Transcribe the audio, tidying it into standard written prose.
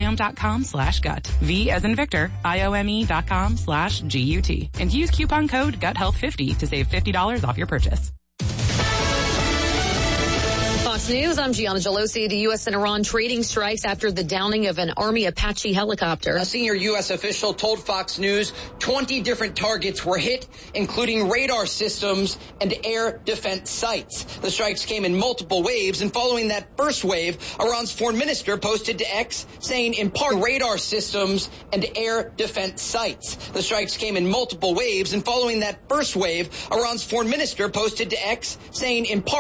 Viome.com/gut. V as in Victor, IOME.com/GUT. And use coupon code GUTHealth50 to save $50 off your purchase. Fox News, I'm Gianna Gelosi. The U.S. and Iran trading strikes after the downing of an Army Apache helicopter. A senior U.S. official told Fox News 20 different targets were hit, including radar systems and air defense sites. The strikes came in multiple waves, and following that first wave, Iran's foreign minister posted to X saying in part radar systems and air defense sites. The strikes came in multiple waves, and following that first wave, Iran's foreign minister posted to X saying in part